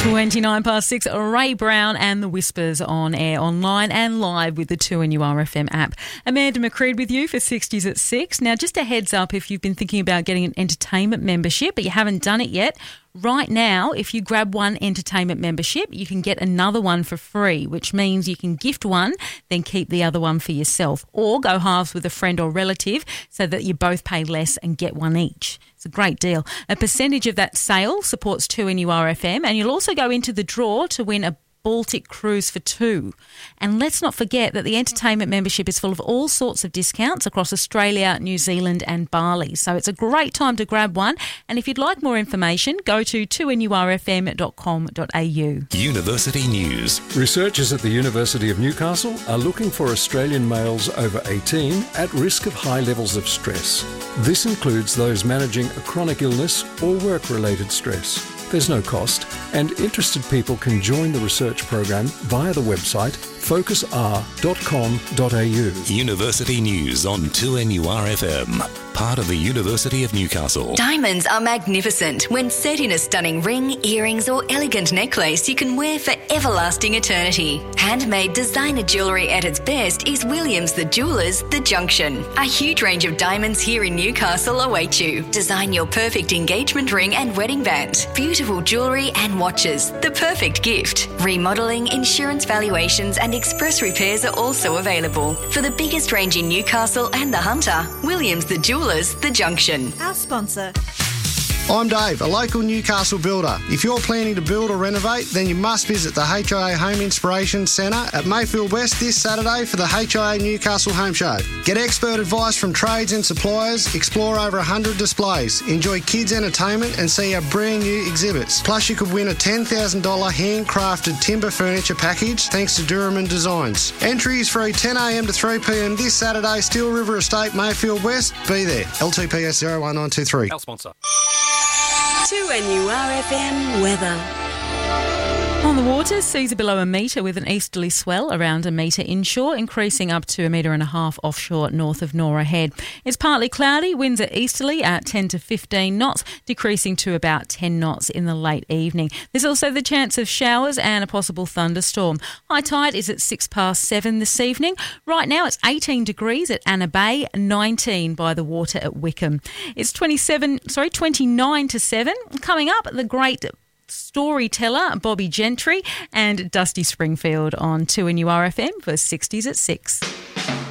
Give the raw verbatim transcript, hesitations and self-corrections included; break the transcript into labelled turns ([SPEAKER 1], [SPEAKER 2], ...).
[SPEAKER 1] twenty-nine past six, Ray Brown and the Whispers on air, online and live with the two N U R F M app. Amanda McCreed with you for sixties at six. Now, just a heads up, if you've been thinking about getting an entertainment membership but you haven't done it yet, right now, if you grab one entertainment membership, you can get another one for free, which means you can gift one, then keep the other one for yourself, or go halves with a friend or relative so that you both pay less and get one each. It's a great deal. A percentage of that sale supports two N U R F M, and you'll also go into the draw to win a Baltic cruise for two. And let's not forget that the entertainment membership is full of all sorts of discounts across Australia, New Zealand and Bali. So it's a great time to grab one. And if you'd like more information, go to two N U R F M dot com dot a u.
[SPEAKER 2] University News.
[SPEAKER 3] Researchers at the University of Newcastle are looking for Australian males over eighteen at risk of high levels of stress. This includes those managing a chronic illness or work-related stress. There's no cost, and interested people can join the research program via the website focus r dot com dot a u.
[SPEAKER 2] University News on two N U R F M, part of the University of Newcastle.
[SPEAKER 4] Diamonds are magnificent when set in a stunning ring, earrings or elegant necklace you can wear for everlasting eternity. Handmade designer jewellery at its best is Williams the Jewellers, The Junction. A huge range of diamonds here in Newcastle await you. Design your perfect engagement ring and wedding band. Beautiful jewellery and watches, the perfect gift. Remodelling, insurance valuations and express repairs are also available. For the biggest range in Newcastle and the Hunter, Williams the Jewellers, The Junction.
[SPEAKER 5] Our sponsor.
[SPEAKER 6] I'm Dave, a local Newcastle builder. If you're planning to build or renovate, then you must visit the H I A Home Inspiration Centre at Mayfield West this Saturday for the H I A Newcastle Home Show. Get expert advice from trades and suppliers, explore over one hundred displays, enjoy kids' entertainment and see our brand new exhibits. Plus you could win a ten thousand dollars handcrafted timber furniture package thanks to Duraman Designs. Entry is free ten a m to three p m this Saturday, Steel River Estate, Mayfield West. Be there. L T P S zero one nine two three.
[SPEAKER 2] Our sponsor.
[SPEAKER 5] two N U R F M weather.
[SPEAKER 1] On the water, seas are below a metre with an easterly swell around a metre inshore, increasing up to a metre and a half offshore north of Nora Head. It's partly cloudy, winds are easterly at ten to fifteen knots, decreasing to about ten knots in the late evening. There's also the chance of showers and a possible thunderstorm. High tide is at six past seven this evening. Right now it's eighteen degrees at Anna Bay, nineteen by the water at Wickham. It's twenty-seven, sorry, twenty-nine to seven. Coming up, the great storyteller Bobby Gentry and Dusty Springfield on two N U R F M for sixties at six.